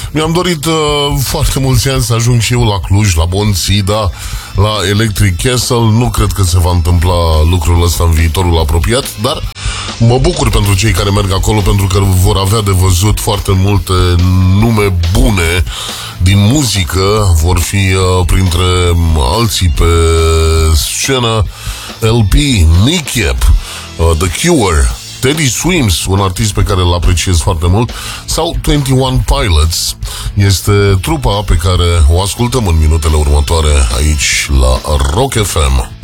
Mi-am dorit foarte mulți ani să ajung și eu la Cluj, la Bonsida, la Electric Castle. Nu cred că se va întâmpla lucrul ăsta în viitorul apropiat, dar mă bucur pentru cei care merg acolo, pentru că vor avea de văzut foarte multe nume bune din muzică. Vor fi printre alții pe scenă LP, Nick Yep, The Cure, Teddy Swims, un artist pe care îl apreciez foarte mult, sau 21 Pilots. Este trupa pe care o ascultăm în minutele următoare aici la Rock FM.